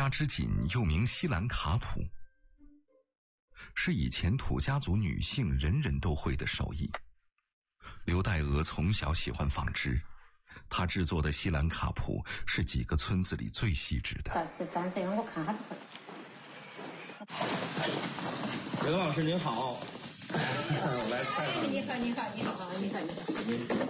家之锦又名西兰卡普，是以前土家族女性人人都会的手艺。刘黛娥从小喜欢纺织，她制作的西兰卡普是几个村子里最细致的。 咱这个我看还是会。 刘老师您好，我来采访。 你好。